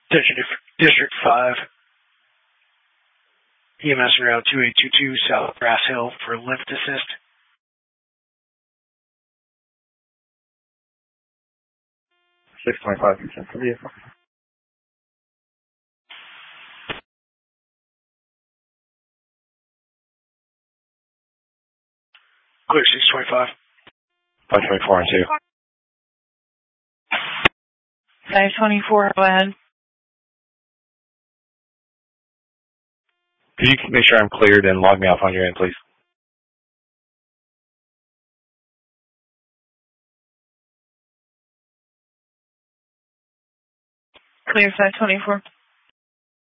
District 5, EMS route 2822 South Grass Hill for lift assist. $625 for vehicle. Clear 625. 524 and 2. 524, go ahead. Could you make sure I'm cleared and log me off on your end, please? Clear 524.